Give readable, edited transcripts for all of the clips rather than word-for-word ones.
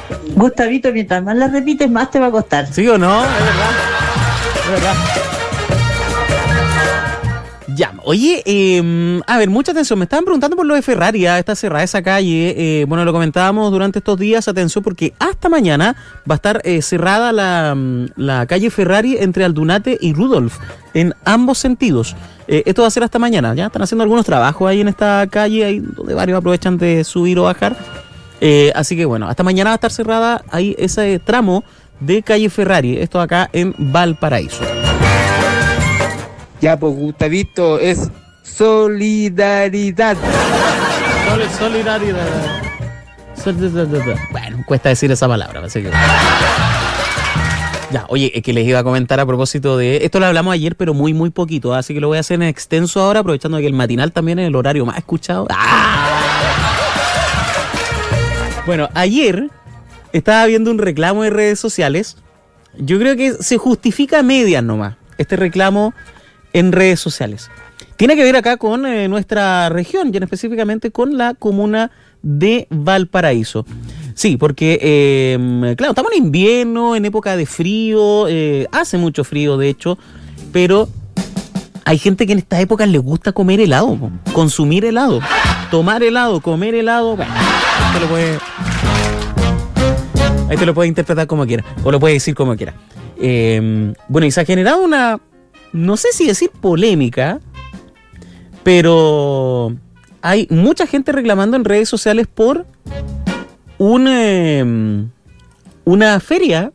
Gustavito, mientras más la repites, más te va a costar. ¿Sí o no? Es verdad. Es verdad. Ya, oye, a ver, mucha atención. Me estaban preguntando por lo de Ferrari, está cerrada esa calle. Bueno, lo comentábamos durante estos días. Atención, porque hasta mañana va a estar cerrada la calle Ferrari entre Aldunate y Rudolf, en ambos sentidos. Esto va a ser hasta mañana. Ya están haciendo algunos trabajos ahí en esta calle, ahí donde varios aprovechan de subir o bajar. Así que bueno, hasta mañana va a estar cerrada ahí ese tramo de calle Ferrari. Esto acá en Valparaíso. Ya, pues Gustavito, es solidaridad. Solidaridad. Bueno, cuesta decir esa palabra, así que... Ya, oye, es que les iba a comentar a propósito de... Esto lo hablamos ayer, pero muy, muy poquito, así que lo voy a hacer en extenso ahora, aprovechando que el matinal también es el horario más escuchado. ¡Ah! Bueno, ayer estaba viendo un reclamo de redes sociales. Yo creo que se justifica a medias nomás, este reclamo en redes sociales. Tiene que ver acá con nuestra región, y específicamente con la comuna de Valparaíso. Sí, porque, claro, estamos en invierno, en época de frío, hace mucho frío de hecho, pero hay gente que en estas épocas le gusta comer helado, consumir helado, tomar helado, comer helado. Bueno, ahí te lo puede interpretar como quiera, o lo puede decir como quiera. Bueno, y se ha generado una, no sé si decir polémica, pero hay mucha gente reclamando en redes sociales por una feria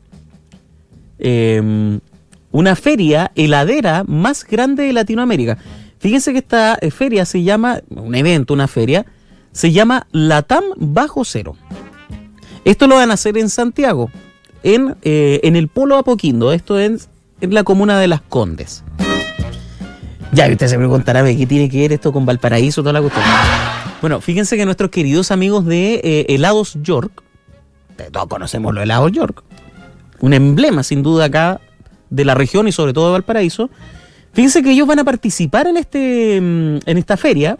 heladera más grande de Latinoamérica. Fíjense que esta feria se llama, un evento, una feria, se llama Latam Bajo Cero. Esto lo van a hacer en Santiago, en el Polo Apoquindo, esto es en la comuna de Las Condes. Ya, y usted se preguntará, ¿qué tiene que ver esto con Valparaíso, toda la cuestión? Bueno, fíjense que nuestros queridos amigos de Helados York, todos conocemos los Helados York, un emblema sin duda acá de la región y sobre todo de Valparaíso. Fíjense que ellos van a participar en esta feria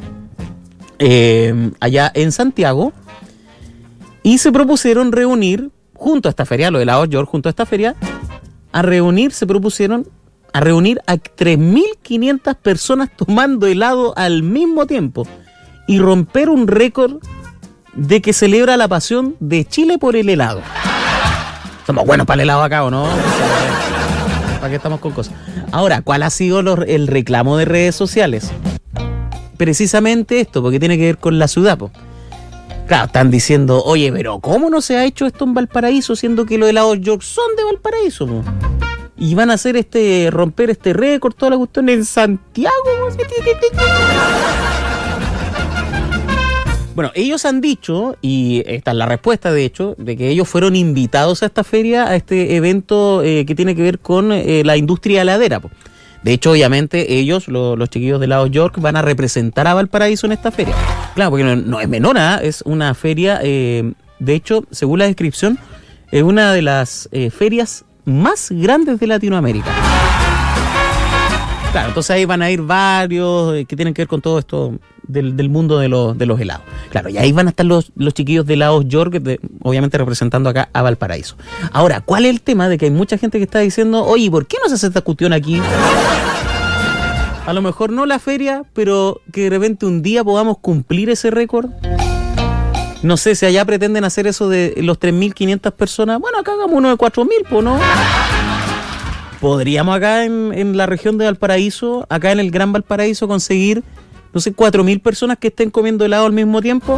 allá en Santiago y se propusieron reunir junto a esta feria, los Helados York junto a esta feria, se propusieron a reunir a 3.500 personas tomando helado al mismo tiempo y romper un récord de que celebra la pasión de Chile por el helado. Somos buenos para el helado acá, ¿o no? ¿Para qué estamos con cosas? Ahora, ¿cuál ha sido el reclamo de redes sociales? Precisamente esto, porque tiene que ver con la ciudad, po. Claro, están diciendo, oye, pero ¿cómo no se ha hecho esto en Valparaíso, siendo que los helados York son de Valparaíso, po? Y van a hacer romper este récord, toda la cuestión en Santiago. Bueno, ellos han dicho, y esta es la respuesta de hecho, de que ellos fueron invitados a esta feria, a este evento que tiene que ver con la industria heladera. De hecho, obviamente, ellos, los chiquillos de Helados York, van a representar a Valparaíso en esta feria. Claro, porque no es menor, es una feria, de hecho, según la descripción, es una de las ferias más grandes de Latinoamérica. Claro, entonces ahí van a ir varios que tienen que ver con todo esto del mundo de los helados. Claro, y ahí van a estar los chiquillos de Helados York, obviamente representando acá a Valparaíso. Ahora, ¿cuál es el tema de que hay mucha gente que está diciendo, oye, ¿por qué no se hace esta cuestión aquí? A lo mejor no la feria, pero que de repente un día podamos cumplir ese récord. No sé, si allá pretenden hacer eso de los 3.500 personas, bueno, acá hagamos uno de 4.000, pues, ¿no? Podríamos acá en la región de Valparaíso, acá en el Gran Valparaíso, conseguir, no sé, 4.000 personas que estén comiendo helado al mismo tiempo.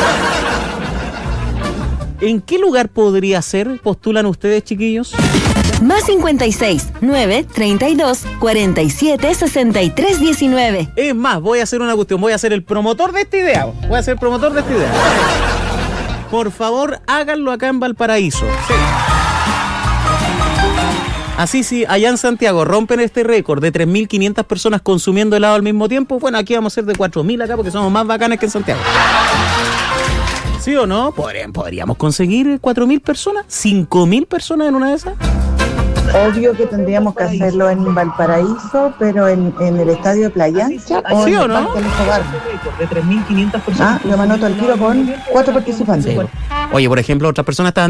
¿En qué lugar podría ser? ¿Postulan ustedes, chiquillos? Más 56 9 32 47 63 19. Es más, voy a hacer una cuestión, voy a ser el promotor de esta idea. Por favor, háganlo acá en Valparaíso. Sí. Así, si allá en Santiago rompen este récord de 3.500 personas consumiendo helado al mismo tiempo, bueno, aquí vamos a ser de 4.000 acá porque somos más bacanes que en Santiago. ¿Sí o no? ¿Podríamos conseguir 4.000 personas? ¿5.000 personas en una de esas? Obvio que tendríamos que hacerlo en Valparaíso, pero en el estadio de Playa Ancha o ¿sí en o el no? Parque Los Hogares. De 3.500 personas. Lo anoto al tiro con 4 participantes. Sí. Oye, por ejemplo, otras personas estaban